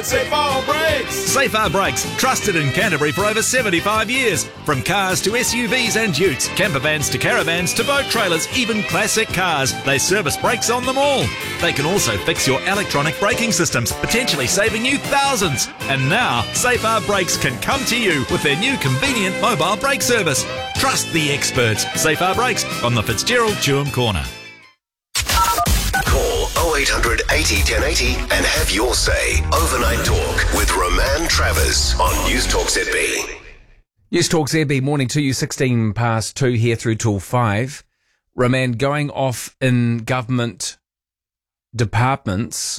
Safar Brakes! Safar Brakes, trusted in Canterbury for over 75 years. From cars to SUVs and utes, camper vans to caravans to boat trailers, even classic cars, they service brakes on them all. They can also fix your electronic braking systems, potentially saving you thousands. And now, Safar Brakes can come to you with their new convenient mobile brake service. Trust the experts. Safar Brakes on the Fitzgerald Chewham Corner. Call 0800 80 1080 and have your say. Overnight Talk with Roman Travers on News Talk ZB. News Talk ZB, morning to you, 16 past 2 here through till 5. Roman, going off in government departments,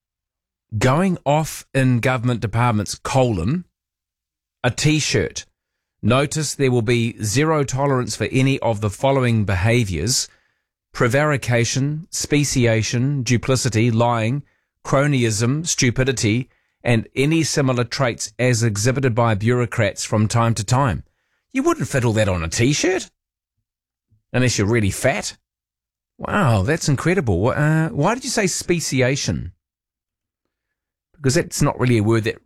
a T-shirt. Notice there will be zero tolerance for any of the following behaviours: prevarication, speciation, duplicity, lying, cronyism, stupidity, and any similar traits as exhibited by bureaucrats from time to time. You wouldn't fit all that on a T-shirt, unless you're really fat. Wow, that's incredible. Why did you say speciation? Because that's not really a word that...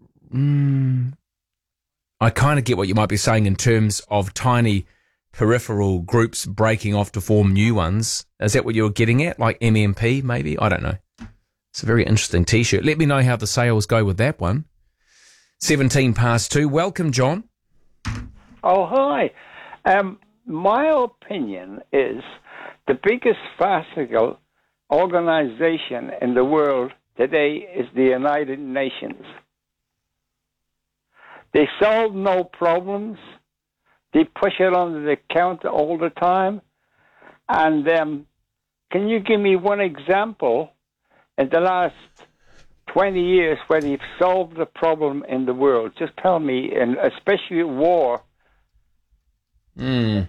I kind of get what you might be saying in terms of tiny peripheral groups breaking off to form new ones. Is that what you're getting at? Like MMP, maybe? I don't know. It's a very interesting T-shirt. Let me know how the sales go with that one. 17 past 2. Welcome, John. Oh, hi. My opinion is the biggest farcical organization in the world today is the United Nations. They solve no problems. They push it under the counter all the time. And can you give me one example in the last 20 years where they've solved the problem in the world? Just tell me, and especially war. I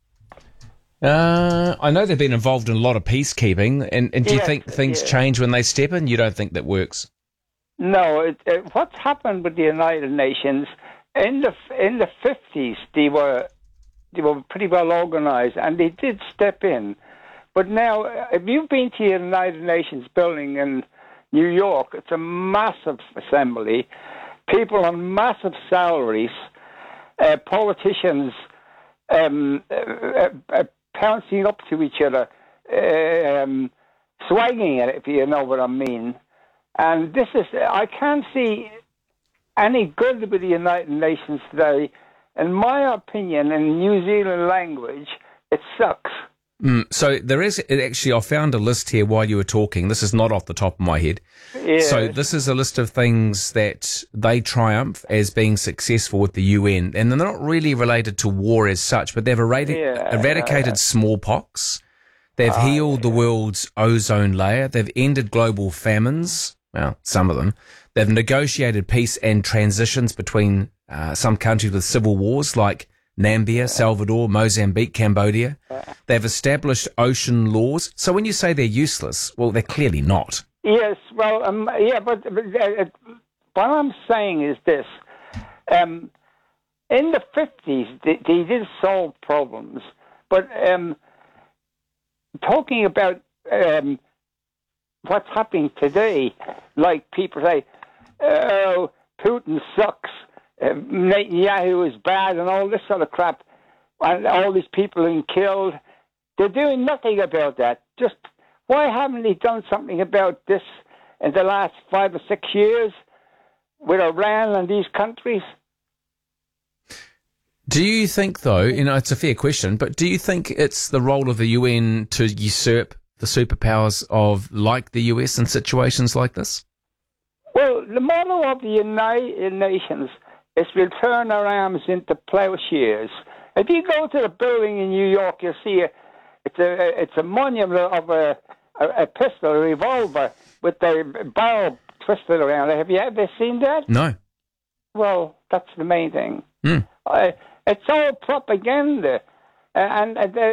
know they've been involved in a lot of peacekeeping. And do you think things change when they step in? You don't think that works? No, what's happened with the United Nations in the 50s? They were pretty well organized, and they did step in. But now, if you've been to the United Nations building in New York, it's a massive assembly, people on massive salaries, politicians pouncing up to each other, swagging at it, if you know what I mean. And I can't see any good with the United Nations today. In my opinion, in New Zealand language, it sucks. So there is, actually, I found a list here while you were talking. This is not off the top of my head. Yes. So this is a list of things that they triumph as being successful with the UN. And they're not really related to war as such, but they've eradicated smallpox. They've healed the world's ozone layer. They've ended global famines. Well, some of them. They've negotiated peace and transitions between some countries with civil wars like Namibia, Salvador, Mozambique, Cambodia. They've established ocean laws. So when you say they're useless, well, they're clearly not. Yes, well, but what I'm saying is this. In the 50s, they did solve problems, but talking about what's happening today, like people say, oh, Putin sucks, Netanyahu is bad, and all this sort of crap, and all these people being killed. They're doing nothing about that. Just why haven't they done something about this in the last 5 or 6 years with Iran and these countries? Do you think, though, it's a fair question, but do you think it's the role of the UN to usurp the superpowers of, like the US, in situations like this? Well, the motto of the United Nations is we'll turn our arms into plowshares. If you go to the building in New York, you'll see it's a monument of a pistol, a revolver, with the barrel twisted around it. Have you ever seen that? No. Well, that's the main thing. It's all propaganda. And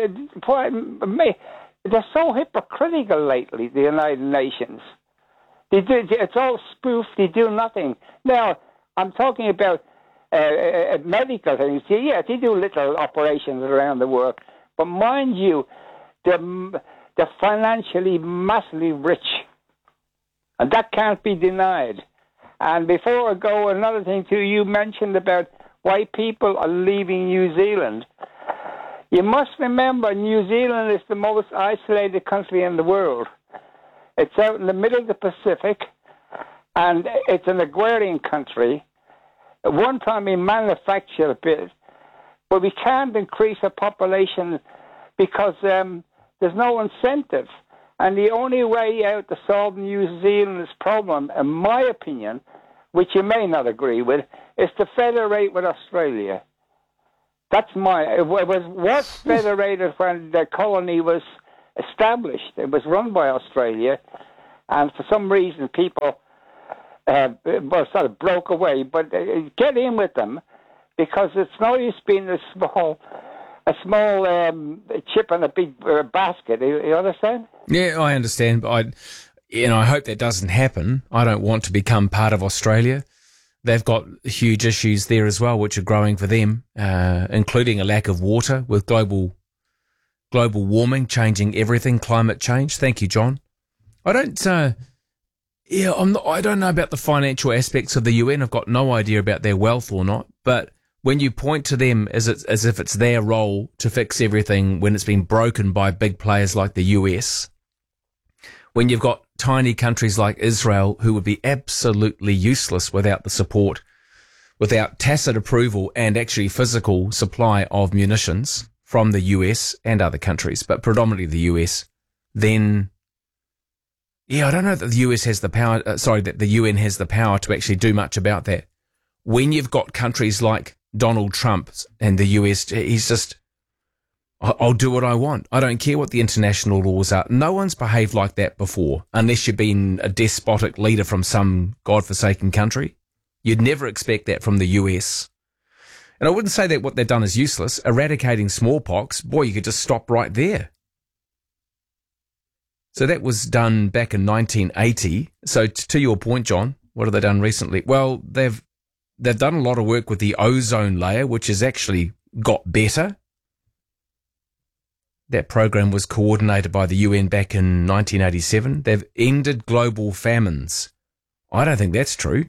they're so hypocritical lately, the United Nations. It's all spoofed. They do nothing. Now, I'm talking about medical things. Yeah, they do little operations around the world. But mind you, they're financially massively rich. And that can't be denied. And before I go, another thing too, you mentioned about why people are leaving New Zealand. You must remember New Zealand is the most isolated country in the world. It's out in the middle of the Pacific, and it's an agrarian country. At one time we manufactured a bit, but we can't increase our population because there's no incentive. And the only way out to solve New Zealand's problem, in my opinion, which you may not agree with, is to federate with Australia. That's it was federated when the colony was established. It was run by Australia, and for some reason people sort of broke away. But get in with them, because it's no use being a small chip in a big basket. You understand? Yeah, I understand, but I hope that doesn't happen. I don't want to become part of Australia. They've got huge issues there as well, which are growing for them, including a lack of water with global warming, changing everything, climate change. Thank you, John. I don't know about the financial aspects of the UN. I've got no idea about their wealth or not, but when you point to them as if it's their role to fix everything when it's been broken by big players like the US, when you've got tiny countries like Israel who would be absolutely useless without the support, without tacit approval and actually physical supply of munitions from the US and other countries, but predominantly the US, then, I don't know that the US has the power, that the UN has the power to actually do much about that. When you've got countries like Donald Trump and the US, he's just, I'll do what I want. I don't care what the international laws are. No one's behaved like that before, unless you've been a despotic leader from some godforsaken country. You'd never expect that from the US. And I wouldn't say that what they've done is useless. Eradicating smallpox, boy, you could just stop right there. So that was done back in 1980. So to your point, John, what have they done recently? Well, they've done a lot of work with the ozone layer, which has actually got better. That program was coordinated by the UN back in 1987. They've ended global famines. I don't think that's true.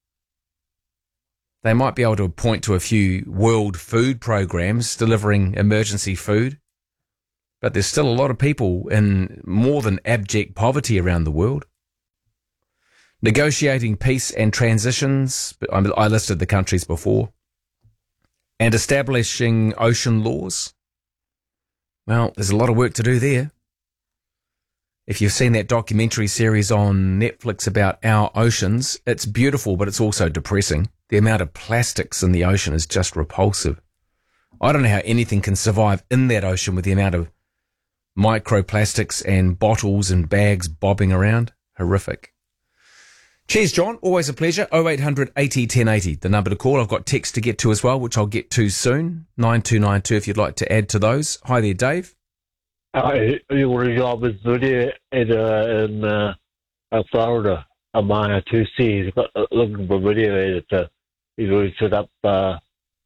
They might be able to point to a few world food programs delivering emergency food, but there's still a lot of people in more than abject poverty around the world. Negotiating peace and transitions, I listed the countries before, and establishing ocean laws. Well, there's a lot of work to do there. If you've seen that documentary series on Netflix about our oceans, it's beautiful, but it's also depressing. The amount of plastics in the ocean is just repulsive. I don't know how anything can survive in that ocean with the amount of microplastics and bottles and bags bobbing around. Horrific. Cheers, John. Always a pleasure. 0800 80 1080, the number to call. I've got text to get to as well, which I'll get to soon. 9292 if you'd like to add to those. Hi there, Dave. You were a job with video in Florida, Amaya 2C. He's got looking for video editor. He's already set up in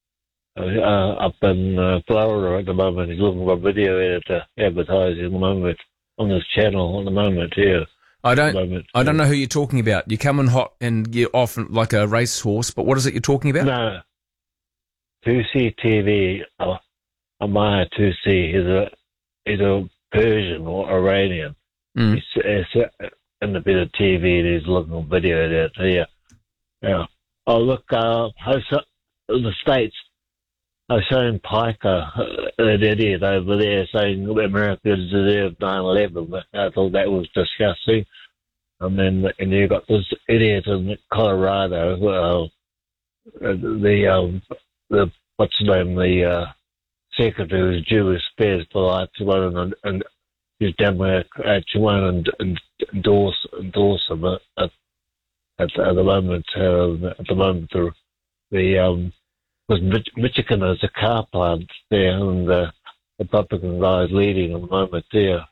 Florida at the moment. He's looking for a video editor advertising at the moment on this channel at the moment here. I don't know who you're talking about. You come in hot and you're off like a racehorse, but what is it you're talking about? No. 2C TV, Amaya 2C, he's a Persian or Iranian. He's in a bit of TV and he's looking at video editor here. Yeah. Oh, look, the States are showing Piker, an idiot over there, saying America deserved 9/11. I thought that was disgusting. And you got this idiot in Colorado, the what's his name, the secretary of Jewish Affairs for life, and his Democrat won't endorse him at the moment. At the moment, because Michigan is a car plant there, and the Republican guy is leading at the moment there.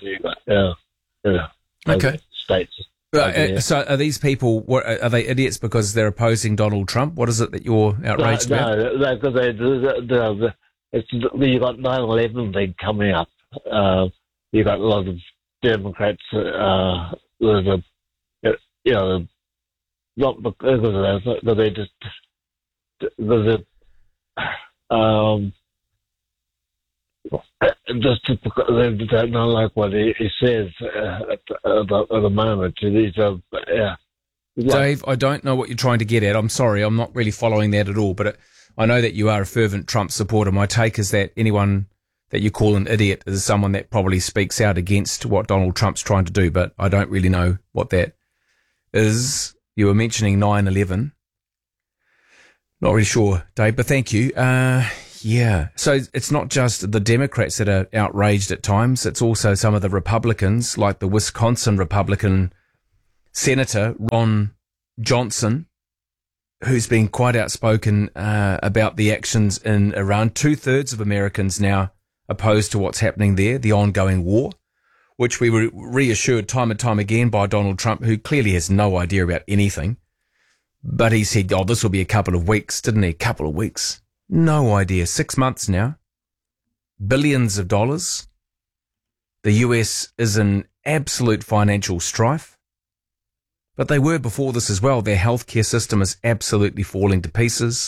Okay. States. So are these people, are they idiots because they're opposing Donald Trump? What is it that you're outraged about? No, because you got 9/11 thing coming up. You got a lot of Democrats, not because of that, but they just just they don't like what he says at the moment. These Dave, I don't know what you're trying to get at. I'm sorry, I'm not really following that at all. But I know that you are a fervent Trump supporter. My take is that anyone that you call an idiot is someone that probably speaks out against what Donald Trump's trying to do. But I don't really know what that is. You were mentioning 9/11. Not really sure, Dave, but thank you. Yeah. So it's not just the Democrats that are outraged at times. It's also some of the Republicans, like the Wisconsin Republican Senator Ron Johnson, who's been quite outspoken about the actions in Iran. 2/3 of Americans now opposed to what's happening there, the ongoing war, which we were reassured time and time again by Donald Trump, who clearly has no idea about anything. But he said, this will be a couple of weeks, didn't he? A couple of weeks. No idea. 6 months now. Billions of dollars. The US is in absolute financial strife. But they were before this as well. Their healthcare system is absolutely falling to pieces.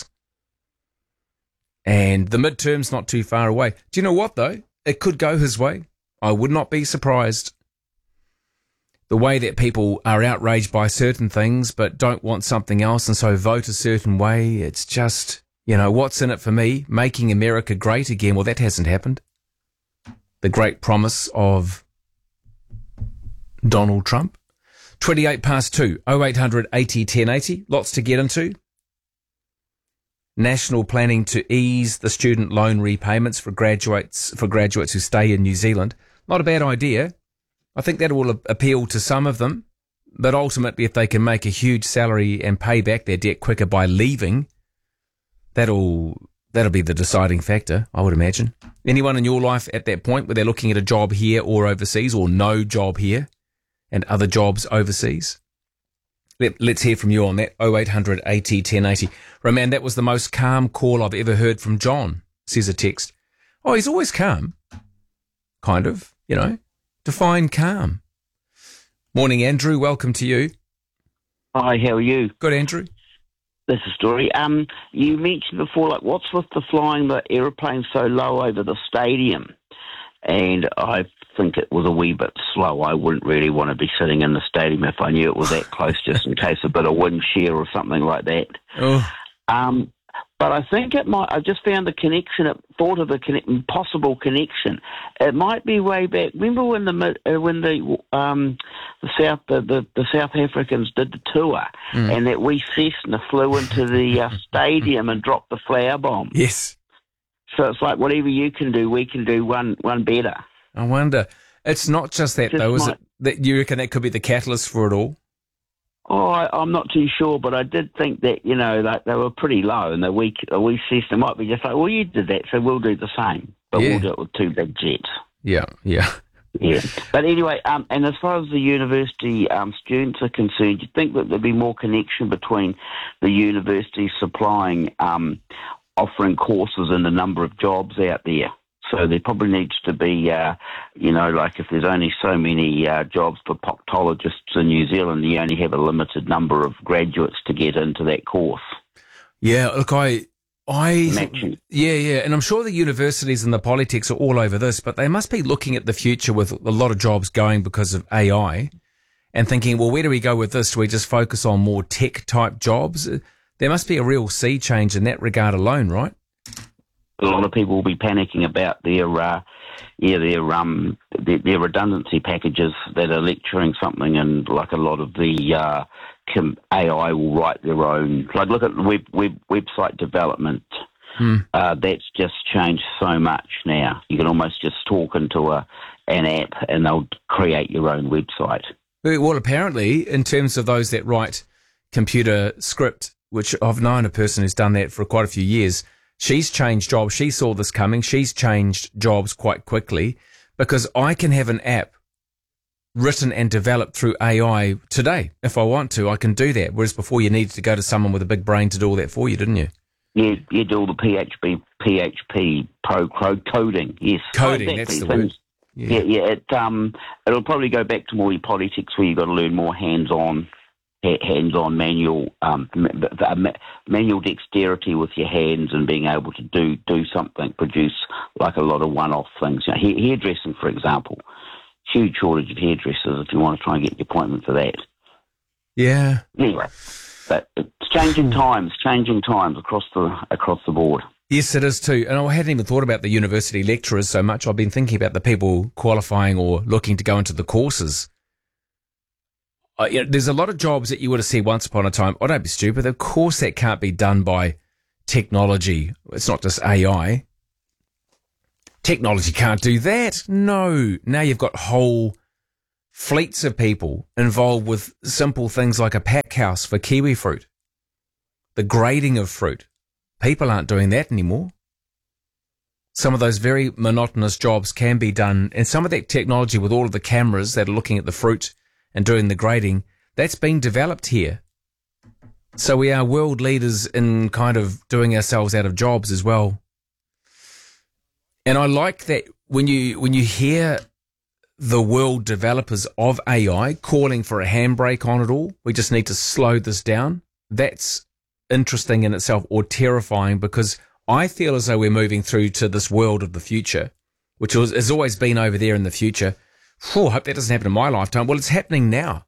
And the midterm's not too far away. Do you know what, though? It could go his way. I would not be surprised. The way that people are outraged by certain things but don't want something else and so vote a certain way, it's just, what's in it for me? Making America great again. Well, that hasn't happened. The great promise of Donald Trump. 2:28, 0800 80 1080. Lots to get into. National planning to ease the student loan repayments for graduates who stay in New Zealand. Not a bad idea. I think that will appeal to some of them, but ultimately if they can make a huge salary and pay back their debt quicker by leaving, that'll be the deciding factor, I would imagine. Anyone in your life at that point where they're looking at a job here or overseas, or no job here and other jobs overseas? Let's hear from you on that. 0800 80 1080. Roman, that was the most calm call I've ever heard from John, says a text. Oh, he's always calm. Kind of, Define calm. Morning, Andrew. Welcome to you. Hi, how are you? Good, Andrew. That's a story. You mentioned before, what's with the flying the aeroplane so low over the stadium? And I think it was a wee bit slow. I wouldn't really want to be sitting in the stadium if I knew it was that close, just in case a bit of wind shear or something like that. Oh. But I think it might. I just found the connection. Thought of a possible connection. It might be way back. Remember when the South Africans did the tour, and that wee Cessna flew into the stadium and dropped the flower bomb. Yes. So it's like whatever you can do, we can do one better. I wonder. It's not just that though, is it? That you reckon that could be the catalyst for it all? Oh, I'm not too sure, but I did think that, they were pretty low, and the wee Cessna might be just like, well, you did that, so we'll do the same, but we'll do it with two big jets. Yeah. Yeah. But anyway, and as far as the university students are concerned, you think that there'd be more connection between the university supplying, offering courses and the number of jobs out there? So there probably needs to be, if there's only so many jobs for proctologists in New Zealand, you only have a limited number of graduates to get into that course. Yeah, look, and I'm sure the universities and the polytechs are all over this, but they must be looking at the future with a lot of jobs going because of AI and thinking, well, where do we go with this? Do we just focus on more tech-type jobs? There must be a real sea change in that regard alone, right? A lot of people will be panicking about their redundancy packages that are lecturing something, and like a lot of the AI will write their own. Like look at website development. That's just changed so much now. You can almost just talk into an app, and they'll create your own website. Well, apparently, in terms of those that write computer script, which I've known a person who's done that for quite a few years. She's changed jobs. She saw this coming. She's changed jobs quite quickly because I can have an app written and developed through AI today. If I want to, I can do that. Whereas before you needed to go to someone with a big brain to do all that for you, didn't you? Yeah, you do all the PHP pro coding. Yes, coding. Exactly. That's the word. Yeah. It'll probably go back to more your politics where you've got to learn more hands-on. hands-on manual manual dexterity with your hands and being able to do something, produce like a lot of one-off things. You know, hairdressing, for example, huge shortage of hairdressers if you want to try and get your appointment for that. Yeah. Anyway, but it's changing times across the board. Yes, it is too. And I hadn't even thought about the university lecturers so much. I've been thinking about the people qualifying or looking to go into the courses. There's a lot of jobs that you would have seen once upon a time. Oh, don't be stupid. Of course that can't be done by technology. It's not just AI. Technology can't do that. No. Now you've got whole fleets of people involved with simple things like a pack house for kiwi fruit. The grading of fruit. People aren't doing that anymore. Some of those very monotonous jobs can be done, and some of that technology with all of the cameras that are looking at the fruit and doing the grading, that's being developed here. So we are world leaders in kind of doing ourselves out of jobs as well. And I like that when you hear the world developers of AI calling for a handbrake on it all, we just need to slow this down. That's interesting in itself, or terrifying, because I feel as though we're moving through to this world of the future, which has always been over there in the future. I hope that doesn't happen in my lifetime. Well, it's happening now.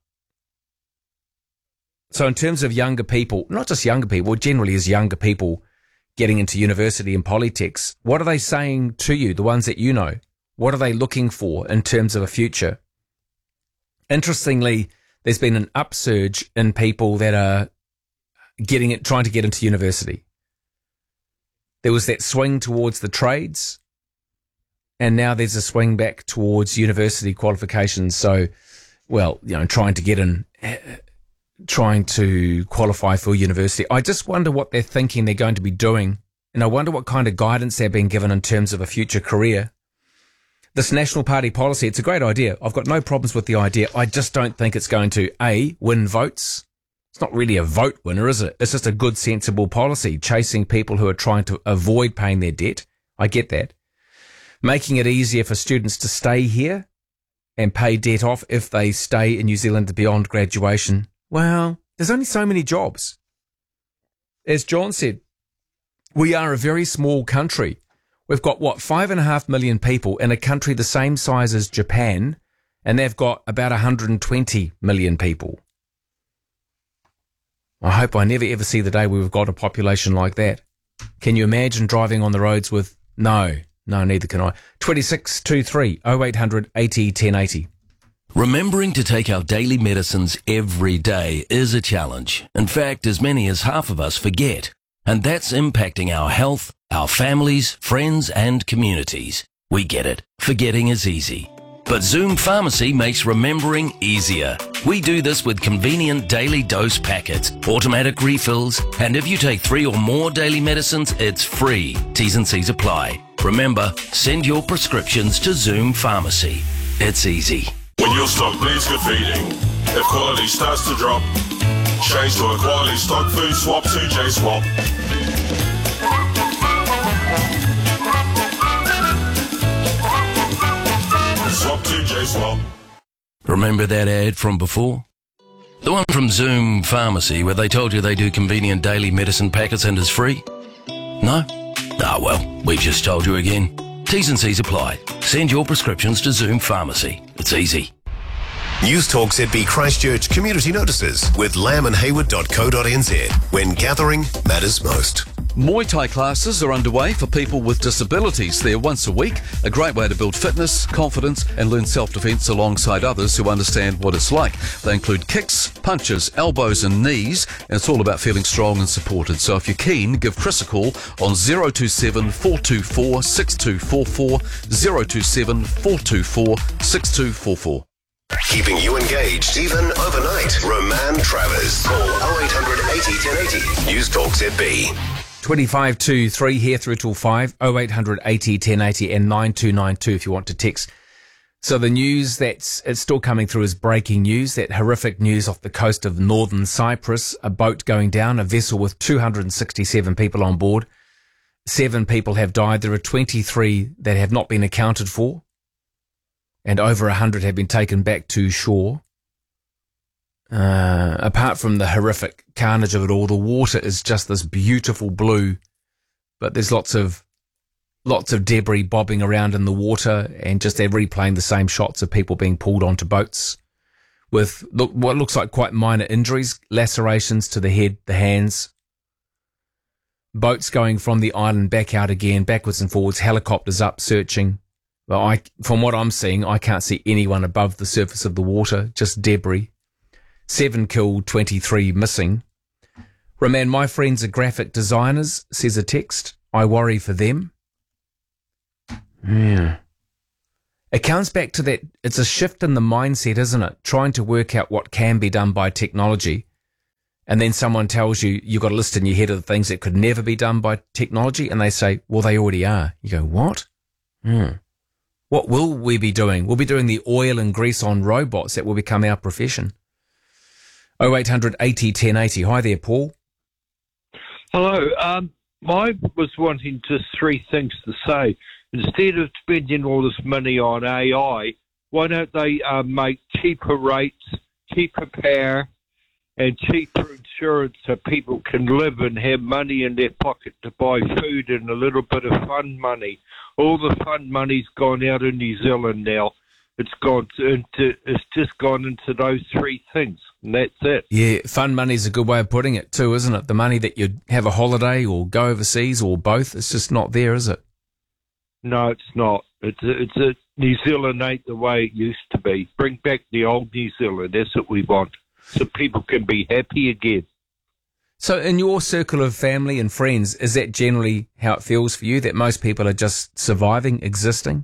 So in terms of younger people, not just younger people, generally as younger people getting into university and polytechs, what are they saying to you, the ones that you know? What are they looking for in terms of a future? Interestingly, there's been an upsurge in people that are trying to get into university. There was that swing towards the trades, and now there's a swing back towards university qualifications. So, well, trying to get in, trying to qualify for university. I just wonder what they're thinking they're going to be doing, and I wonder what kind of guidance they're being given in terms of a future career. This National Party policy, it's a great idea. I've got no problems with the idea. I just don't think it's going to, A, win votes. It's not really a vote winner, is it? It's just a good, sensible policy, chasing people who are trying to avoid paying their debt. I get that. Making it easier for students to stay here and pay debt off if they stay in New Zealand beyond graduation. Well, there's only so many jobs. As John said, we are a very small country. We've got, 5.5 million people in a country the same size as Japan, and they've got about 120 million people. I hope I never ever see the day where we've got a population like that. Can you imagine driving on the roads with... No, neither can I. 2623 0800 80 1080. Remembering to take our daily medicines every day is a challenge. In fact, as many as half of us forget. And that's impacting our health, our families, friends and communities. We get it. Forgetting is easy. But Zoom Pharmacy makes remembering easier. We do this with convenient daily dose packets, automatic refills, and if you take 3 or more daily medicines, it's free. T's and C's apply. Remember, send your prescriptions to Zoom Pharmacy. It's easy. When your stock needs good feeding, if quality starts to drop, change to a quality stock food swap to J-Swap. Swap to J-Swap. Remember that ad from before? The one from Zoom Pharmacy where they told you they do convenient daily medicine packets and is free? No? Ah, well, we've just told you again. T's and C's apply. Send your prescriptions to Zoom Pharmacy. It's easy. News Talk ZB Christchurch community notices with lambandhayward.co.nz when gathering matters most. Muay Thai classes are underway for people with disabilities. They're once a week, a great way to build fitness, confidence and learn self-defense alongside others who understand what it's like. They include kicks, punches, elbows and knees, and it's all about feeling strong and supported. So if you're keen, give Chris a call on 027 424 6244, 027 424 6244. Keeping you engaged even overnight. Roman Travers. Call 0800 80 1080. News Talk ZB. 25 to 3 here through till 5, 0800 80 1080 and 9292 if you want to text. So the news that's it's still coming through is breaking news, that horrific news off the coast of northern Cyprus, a boat going down, a vessel with 267 people on board. 7 people have died. There are 23 that have not been accounted for, and over 100 have been taken back to shore. apart from the horrific carnage of it all, the water is just this beautiful blue, but there's lots of debris bobbing around in the water, and just they're replaying the same shots of people being pulled onto boats with what looks like quite minor injuries, lacerations to the head, the hands, boats going from the island back out again, backwards and forwards, helicopters up searching. Well, from what I'm seeing, I can't see anyone above the surface of the water, just debris. 7 killed, 23 missing. Roman, my friends are graphic designers, says a text. I worry for them. Yeah. It comes back to that, it's a shift in the mindset, isn't it? Trying to work out what can be done by technology. And then someone tells you, you've got a list in your head of the things that could never be done by technology. And they say, well, they already are. You go, what? What will we be doing? We'll be doing the oil and grease on robots. That will become our profession. 0800 80 1080. Hi there, Paul. Hello. I was wanting just 3 things to say. Instead of spending all this money on AI, why don't they make cheaper rates, cheaper power, and cheaper insurance so people can live and have money in their pocket to buy food and a little bit of fun money? All the fun money's gone out of New Zealand now. It's just gone into those 3 things, and that's it. Yeah, fun money's a good way of putting it too, isn't it? The money that you'd have a holiday or go overseas or both, it's just not there, is it? No, it's not. New Zealand ain't the way it used to be. Bring back the old New Zealand. That's what we want, so people can be happy again. So in your circle of family and friends, is that generally how it feels for you, that most people are just surviving, existing?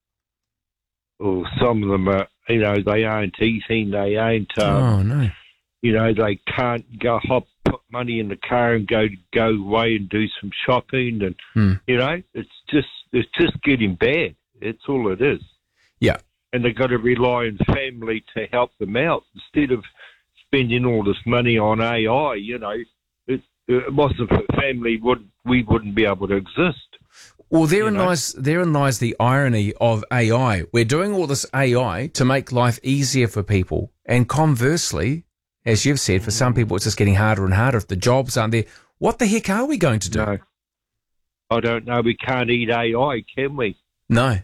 Well, some of them are, they aren't eating, they ain't, oh, no. They can't put money in the car and go away and do some shopping, and, it's just getting bad. That's all it is. Yeah. And they've got to rely on family to help them out instead of spending all this money on AI, If it wasn't for family, we wouldn't be able to exist. Well, therein lies the irony of AI. We're doing all this AI to make life easier for people. And conversely, as you've said, for some people it's just getting harder and harder. If the jobs aren't there, what the heck are we going to do? No. I don't know. We can't eat AI, can we? No,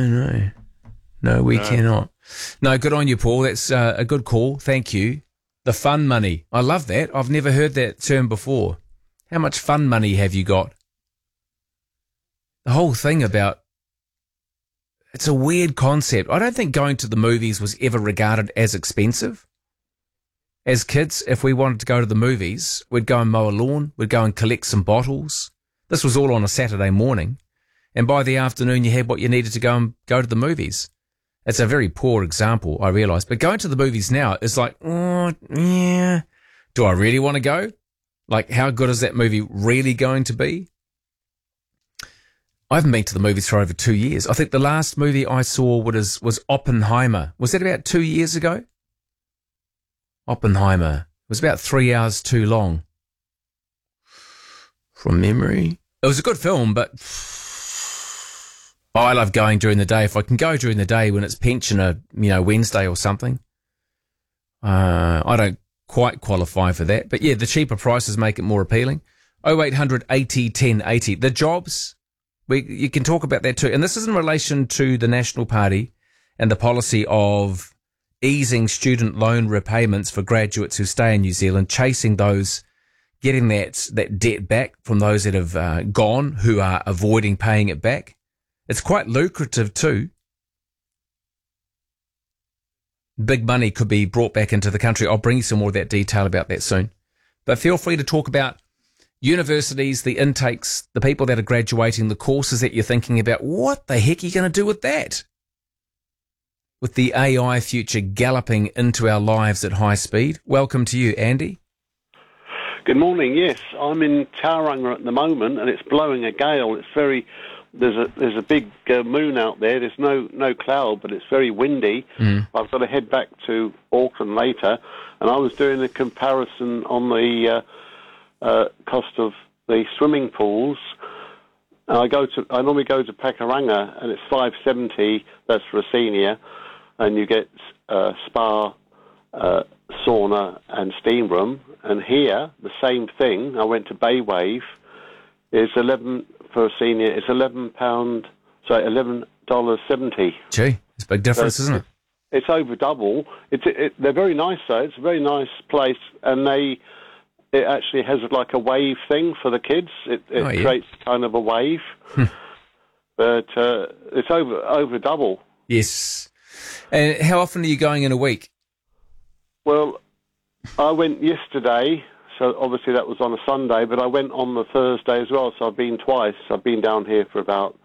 we cannot. No, good on you, Paul. That's a good call. Thank you. The fun money. I love that. I've never heard that term before. How much fun money have you got? The whole thing about, it's a weird concept. I don't think going to the movies was ever regarded as expensive. As kids, if we wanted to go to the movies, we'd go and mow a lawn, we'd go and collect some bottles. This was all on a Saturday morning. And by the afternoon, you had what you needed to go to the movies. It's a very poor example, I realise. But going to the movies now is like, oh, yeah. Do I really want to go? Like, how good is that movie really going to be? I haven't been to the movies for over 2 years. I think the last movie I saw was Oppenheimer. Was that about 2 years ago? Oppenheimer. It was about 3 hours too long. From memory. It was a good film, but I love going during the day. If I can go during the day when it's pensioner, Wednesday or something. I don't quite qualify for that. But yeah, the cheaper prices make it more appealing. 0800 80 1080. The jobs, you can talk about that too. And this is in relation to the National Party and the policy of easing student loan repayments for graduates who stay in New Zealand, chasing those, getting that debt back from those that have gone, who are avoiding paying it back. It's quite lucrative too. Big money could be brought back into the country. I'll bring you some more of that detail about that soon. But feel free to talk about universities, the intakes, the people that are graduating, the courses that you're thinking about. What the heck are you going to do with that? With the AI future galloping into our lives at high speed. Welcome to you, Andy. Good morning. Yes, I'm in Tauranga at the moment, and it's blowing a gale. It's very there's a big moon out there. There's no cloud, but it's very windy. I've got to head back to Auckland later, and I was doing a comparison on the cost of the swimming pools. I normally go to Pakuranga, and it's $570. That's for a senior, and you get spa sauna and steam room. And here, the same thing. I went to Bay Wave. It's 11 for a senior. It's $11.70. Gee, it's a big difference, isn't it? It's over double. They're very nice though. It's a very nice place, and it actually has like a wave thing for the kids. It creates kind of a wave, but it's over double. Yes. And how often are you going in a week? Well, I went yesterday, so obviously that was on a Sunday, but I went on the Thursday as well. So I've been twice. I've been down here for about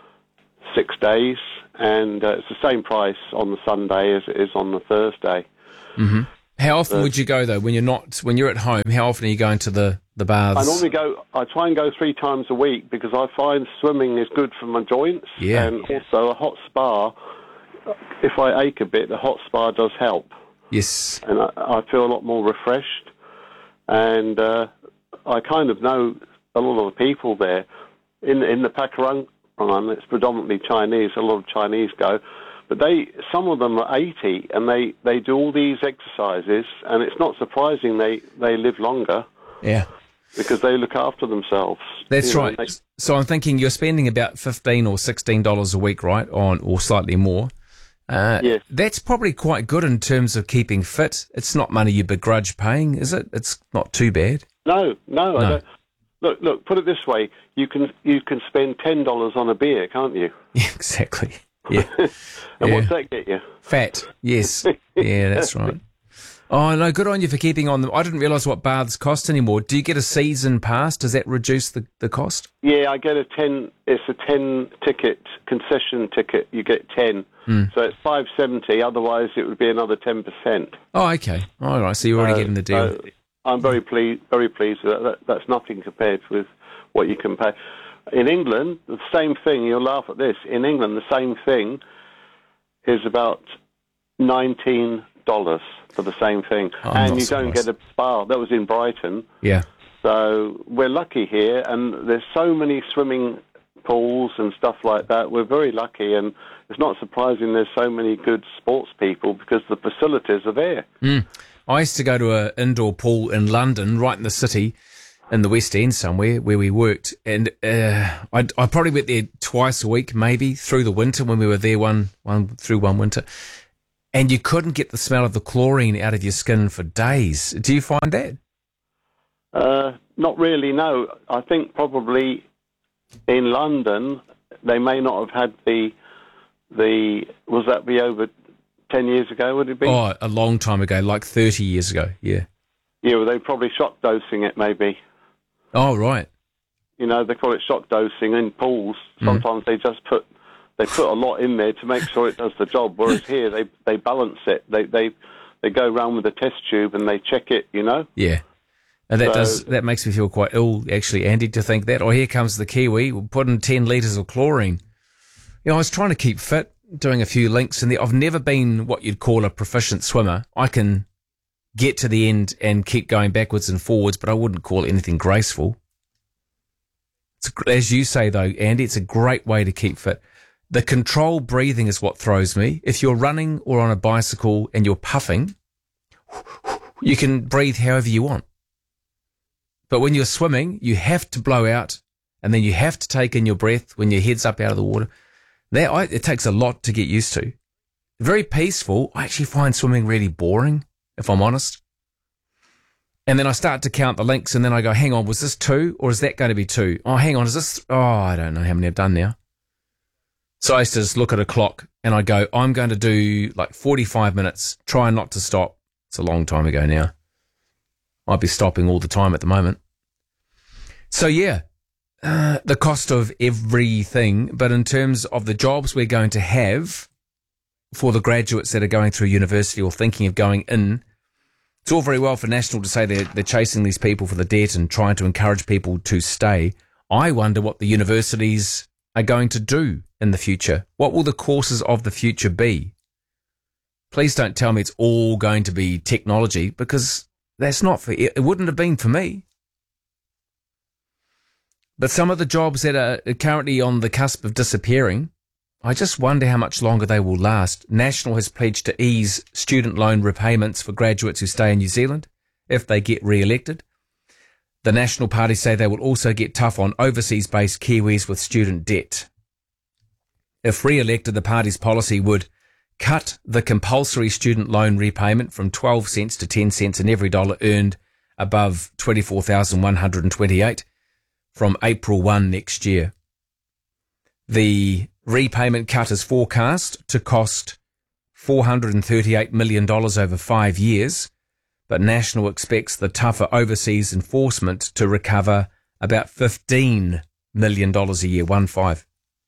6 days. And it's the same price on the Sunday as it is on the Thursday. Mm-hmm. How often would you go though when you're at home? How often are you going to the baths? I try and go 3 times a week because I find swimming is good for my joints. Yeah. And also a hot spa. If I ache a bit, the hot spa does help. Yes. And I feel a lot more refreshed. And I kind of know a lot of the people there in the Pakuranga. It's predominantly Chinese. A lot of Chinese go, but some of them are 80 and they do all these exercises, and it's not surprising they live longer. Yeah, because they look after themselves. That's right. So I'm thinking you're spending about $15 or $16 a week, right, or slightly more. Yes. That's probably quite good in terms of keeping fit. It's not money you begrudge paying, is it? It's not too bad. No. I don't. Look. Put it this way: you can spend $10 on a beer, can't you? Yeah, exactly. Yeah. And what's that get you? Fat. Yes. Yeah, that's right. Oh no, good on you for keeping on them. I didn't realise what baths cost anymore. Do you get a season pass? Does that reduce the cost? Yeah, I get a 10. It's a 10 ticket concession ticket. You get 10, so it's $5.70. Otherwise, it would be another 10%. Oh, okay. All right. So you're already getting the deal. I'm very pleased with that. That's nothing compared with what you can pay. In England, the same thing, you'll laugh at this. In England, the same thing is about $19 for the same thing. And you don't get a spa. That was in Brighton. Yeah. So we're lucky here, and there's so many swimming pools and stuff like that. We're very lucky, and it's not surprising there's so many good sports people because the facilities are there. I used to go to an indoor pool in London, right in the city, in the West End somewhere, where we worked. And I probably went there twice a week, maybe, through the winter when we were there one winter. And you couldn't get the smell of the chlorine out of your skin for days. Do you find that? Not really, no. I think probably in London, they may not have had was that be over 10 years ago, would it be? Oh, a long time ago, like 30 years ago, yeah. Yeah, well, they probably shock dosing it, maybe. Oh, right. You know, they call it shock dosing in pools. Sometimes they just put a lot in there to make sure it does the job, whereas here they balance it. They go around with a test tube and they check it, you know? Yeah. And that makes me feel quite ill, actually, Andy, to think that. Oh, here comes the Kiwi. We'll put in 10 litres of chlorine. You know, I was trying to keep fit, doing a few links in there. I've never been what you'd call a proficient swimmer. I can get to the end and keep going backwards and forwards, but I wouldn't call it anything graceful. As you say, though, Andy, it's a great way to keep fit. The controlled breathing is what throws me. If you're running or on a bicycle and you're puffing, you can breathe however you want. But when you're swimming, you have to blow out, and then you have to take in your breath when your head's up out of the water. It takes a lot to get used to. Very peaceful. I actually find swimming really boring, if I'm honest. And then I start to count the links, and then I go, hang on, was this 2 or is that going to be 2? Oh, hang on, is this... Oh, I don't know how many I've done now. So I used to just look at a clock, and I go, I'm going to do like 45 minutes, try not to stop. It's a long time ago now. I'd be stopping all the time at the moment. So, yeah, the cost of everything, but in terms of the jobs we're going to have for the graduates that are going through university or thinking of going in, it's all very well for National to say they're chasing these people for the debt and trying to encourage people to stay. I wonder what the universities are going to do in the future. What will the courses of the future be? Please don't tell me it's all going to be technology, because that's not for it. It wouldn't have been for me. But some of the jobs that are currently on the cusp of disappearing, I just wonder how much longer they will last. National has pledged to ease student loan repayments for graduates who stay in New Zealand if they get re-elected. The National Party say they will also get tough on overseas-based Kiwis with student debt. If re-elected, the party's policy would cut the compulsory student loan repayment from 12 cents to 10 cents in every dollar earned above $24,128 from April 1 next year. The repayment cut is forecast to cost $438 million over 5 years, but National expects the tougher overseas enforcement to recover about $15 million a year, 1-5.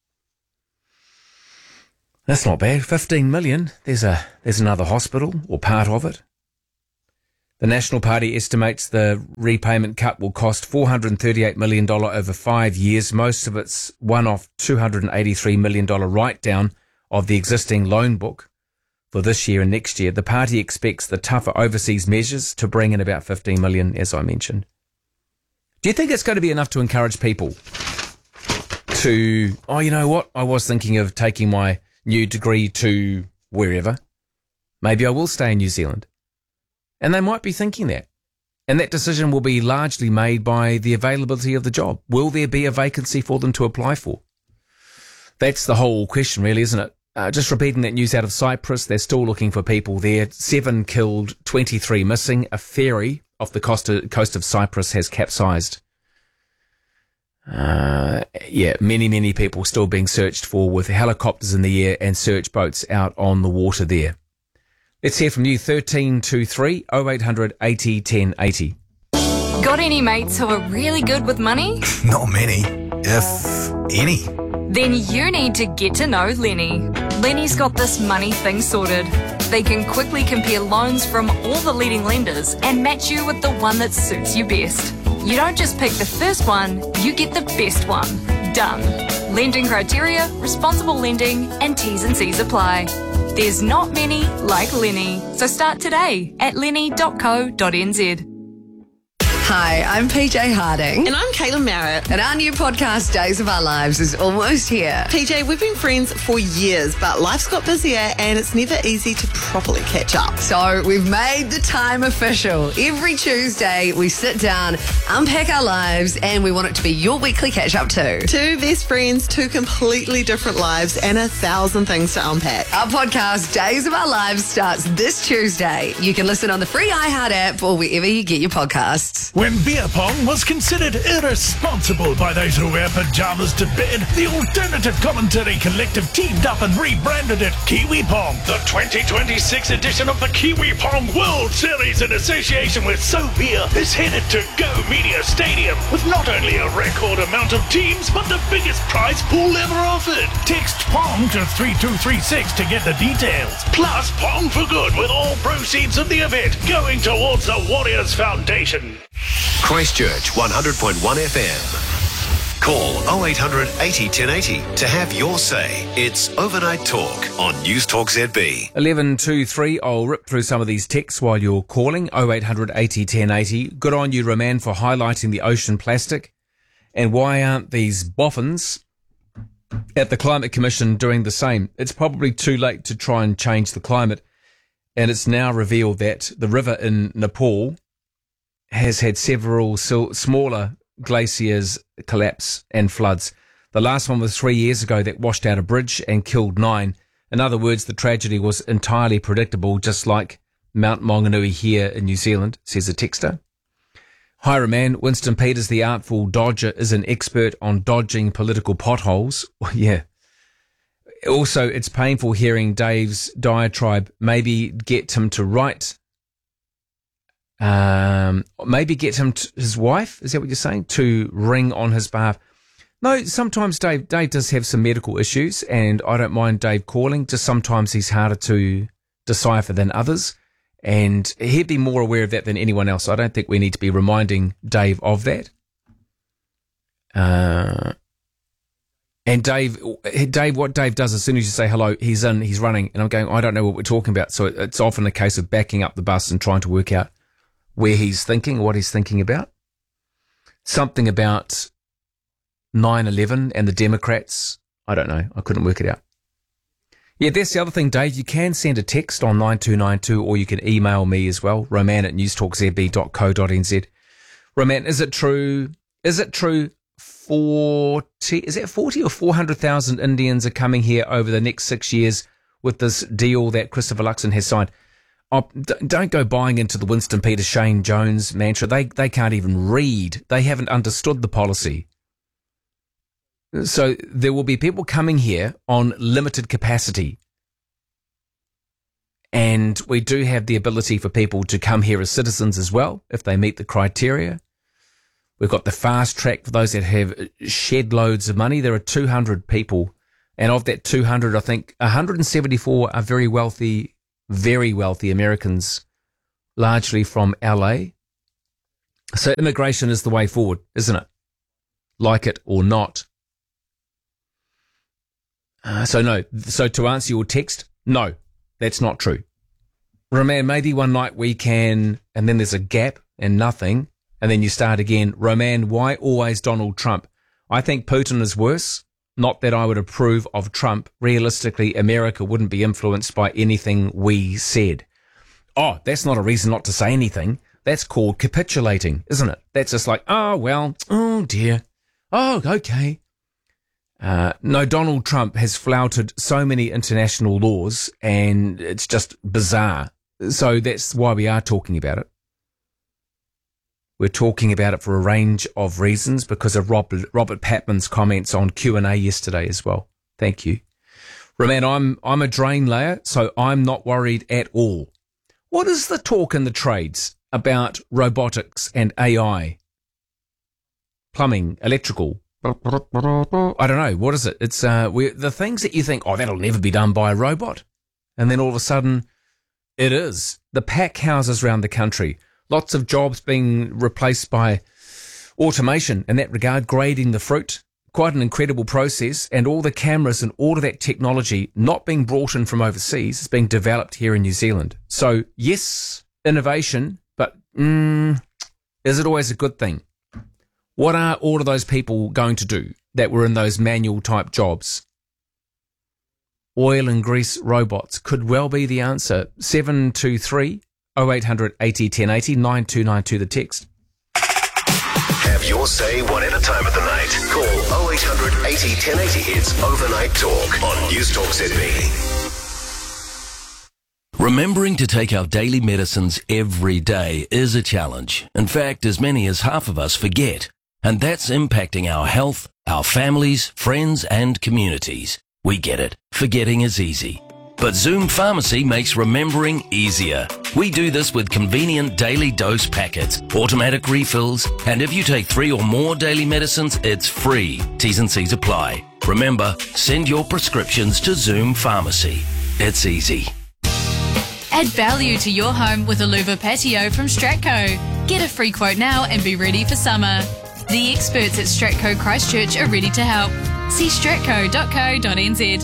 That's not bad. 15 million. There's another hospital or part of it. The National Party estimates the repayment cut will cost $438 million over 5 years. Most of it's one-off $283 million write-down of the existing loan book for this year and next year. The party expects the tougher overseas measures to bring in about 15 million, as I mentioned. Do you think it's going to be enough to encourage people to, oh, you know what? I was thinking of taking my new degree to wherever. Maybe I will stay in New Zealand. And they might be thinking that. And that decision will be largely made by the availability of the job. Will there be a vacancy for them to apply for? That's the whole question, really, isn't it? Just repeating that news out of Cyprus, they're still looking for people there. 7 killed, 23 missing. A ferry off the coast of Cyprus has capsized. Many people still being searched for with helicopters in the air and search boats out on the water there. Let's hear from you, 1323 0800 80 1080. Got any mates who are really good with money? Not many, if any. Then you need to get to know Lenny. Lenny's got this money thing sorted. They can quickly compare loans from all the leading lenders and match you with the one that suits you best. You don't just pick the first one, you get the best one. Done. Lending criteria, responsible lending, and T's and C's apply. There's not many like Lenny, so start today at lenny.co.nz. Hi, I'm PJ Harding. And I'm Caitlin Merritt. And our new podcast, Days of Our Lives, is almost here. PJ, we've been friends for years, but life's got busier and it's never easy to properly catch up. So we've made the time official. Every Tuesday, we sit down, unpack our lives, and we want it to be your weekly catch-up too. Two best friends, two completely different lives, and 1,000 things to unpack. Our podcast, Days of Our Lives, starts this Tuesday. You can listen on the free iHeart app or wherever you get your podcasts. When beer pong was considered irresponsible by those who wear pajamas to bed, the Alternative Commentary Collective teamed up and rebranded it Kiwi Pong. The 2026 edition of the Kiwi Pong World Series in association with SoBeer is headed to Go Media Stadium with not only a record amount of teams, but the biggest prize pool ever offered. Text Pong to 3236 to get the details. Plus Pong for Good with all proceeds of the event going towards the Warriors Foundation. Christchurch 100.1 FM. Call 0800 80 1080 to have your say. It's Overnight Talk on News Talk ZB. 1123. I'll rip through some of these texts while you're calling. 0800 80 1080. Good on you, Roman, for highlighting the ocean plastic. And why aren't these boffins at the Climate Commission doing the same? It's probably too late to try and change the climate. And it's now revealed that the river in Nepal has had several smaller glaciers collapse and floods. The last one was 3 years ago that washed out a bridge and killed 9. In other words, the tragedy was entirely predictable, just like Mount Maunganui here in New Zealand, says a texter. Hi, Roman. Winston Peters, the artful dodger, is an expert on dodging political potholes. Yeah. Also, it's painful hearing Dave's diatribe. Maybe get him to write... maybe get him his wife, is that what you're saying, to ring on his behalf? No, sometimes Dave does have some medical issues, and I don't mind Dave calling. Just sometimes he's harder to decipher than others, and he'd be more aware of that than anyone else. I don't think we need to be reminding Dave of that. And Dave, what Dave does as soon as you say hello, he's in, he's running, and I'm going, I don't know what we're talking about. So it's often a case of backing up the bus and trying to work out where he's thinking, what he's thinking about. Something about 9/11 and the Democrats. I don't know. I couldn't work it out. Yeah, that's the other thing, Dave. You can send a text on 9292 or you can email me as well, roman@newstalkzb.co.nz. Roman, is it true 40 or 400,000 Indians are coming here over the next 6 years with this deal that Christopher Luxon has signed? Oh, don't go buying into the Winston Peters, Shane Jones mantra. They can't even read. They haven't understood the policy. So there will be people coming here on limited capacity. And we do have the ability for people to come here as citizens as well, if they meet the criteria. We've got the fast track for those that have shed loads of money. There are 200 people. And of that 200, I think 174 are very wealthy Americans, largely from LA. So immigration is the way forward, isn't it? Like it or not. So to answer your text, no, that's not true. Roman, maybe one night we can, and then there's a gap and nothing, and then you start again. Roman, why always Donald Trump? I think Putin is worse. Not that I would approve of Trump. Realistically, America wouldn't be influenced by anything we said. Oh, that's not a reason not to say anything. That's called capitulating, isn't it? That's just like, oh, well, oh dear. Oh, okay. No, Donald Trump has flouted so many international laws and it's just bizarre. So that's why we are talking about it. We're talking about it for a range of reasons because of Robert Patman's comments on Q&A yesterday as well. Thank you. Roman, I'm a drain layer, so I'm not worried at all. What is the talk in the trades about robotics and AI? Plumbing, electrical. I don't know. What is it? It's the things that you think, oh, that'll never be done by a robot. And then all of a sudden, it is. The pack houses around the country. Lots of jobs being replaced by automation in that regard, grading the fruit. Quite an incredible process. And all the cameras and all of that technology not being brought in from overseas is being developed here in New Zealand. So, yes, innovation, but is it always a good thing? What are all of those people going to do that were in those manual type jobs? Oil and grease robots could well be the answer. 723 0800 80 1080 9292 the text. Have your say whatever time of the night. Call 0800 80 1080. It's Overnight Talk on News Talk ZB. Remembering to take our daily medicines every day is a challenge. In fact, as many as half of us forget. And that's impacting our health, our families, friends and communities. We get it. Forgetting is easy. But Zoom Pharmacy makes remembering easier. We do this with convenient daily dose packets, automatic refills, and if you take 3 or more daily medicines, it's free. T's and C's apply. Remember, send your prescriptions to Zoom Pharmacy. It's easy. Add value to your home with a louver patio from Stratco. Get a free quote now and be ready for summer. The experts at Stratco Christchurch are ready to help. See stratco.co.nz.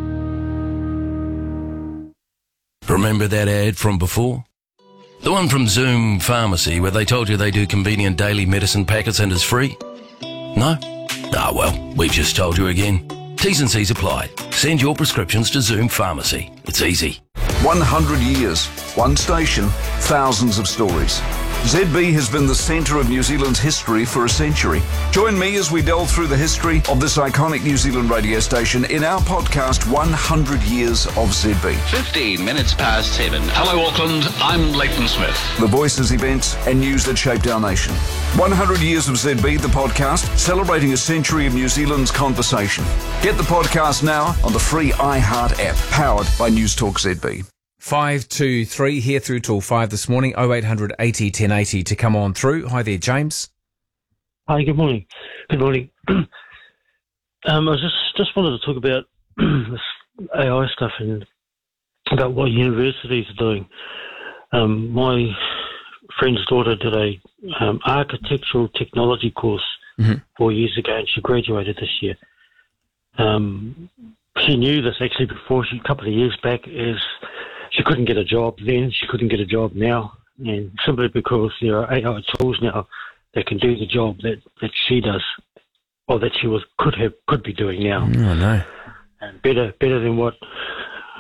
Remember that ad from before? The one from Zoom Pharmacy where they told you they do convenient daily medicine packets and is free? No? Ah, well, we've just told you again. T's and C's apply. Send your prescriptions to Zoom Pharmacy. It's easy. 100 years, one station, thousands of stories. ZB has been the centre of New Zealand's history for a century. Join me as we delve through the history of this iconic New Zealand radio station in our podcast, 100 Years of ZB. 15 minutes past 7. Hello, Auckland. I'm Leighton Smith. The voices, events and news that shaped our nation. 100 Years of ZB, the podcast, celebrating a century of New Zealand's conversation. Get the podcast now on the free iHeart app, powered by News Talk ZB. 523 here through till 5 this morning, 0800 80 1080 to come on through. Hi there, James. Hi, good morning. Good morning. I was just wanted to talk about this AI stuff and about what universities are doing. My friend's daughter did a architectural technology course 4 years ago, and she graduated this year. She knew this actually before, a couple of years back, is she couldn't get a job then, she couldn't get a job now, and simply because there are AI tools now that can do the job that she does, or that she could be doing now. Oh, no. And better than what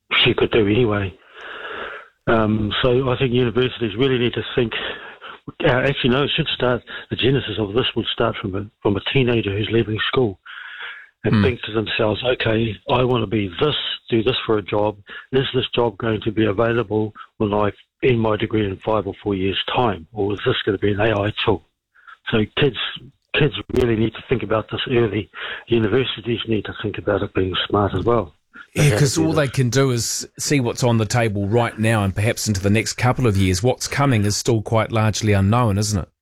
she could do anyway. So I think universities really need to think. Actually, no, it should start. The genesis of this would start from a teenager who's leaving school and think to themselves, okay, I want to be this, do this for a job. Is this job going to be available when I end my degree in 5 or 4 years' time, or is this going to be an AI tool? So kids really need to think about this early. Universities need to think about it being smart as well. Yeah, because all they can do is see what's on the table right now, and perhaps into the next couple of years. What's coming is still quite largely unknown, isn't it?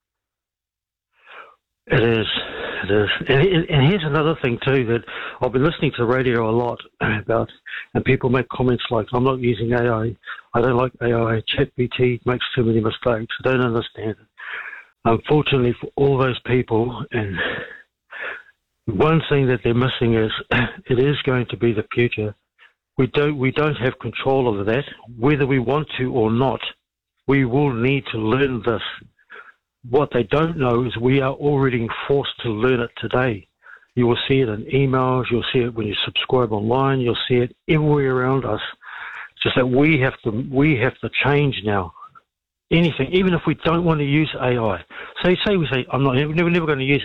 It is. And here's another thing too, that I've been listening to the radio a lot about, and people make comments like, I'm not using AI, I don't like AI, ChatGPT makes too many mistakes, I don't understand it. Unfortunately for all those people, and one thing that they're missing is it is going to be the future. We don't have control over that. Whether we want to or not, we will need to learn this. What they don't know is we are already forced to learn it today. You will see it in emails, you'll see it when you subscribe online, you'll see it everywhere around us. It's just that we have to change now. Anything, even if we don't want to use AI. Say we say, I'm never going to use it.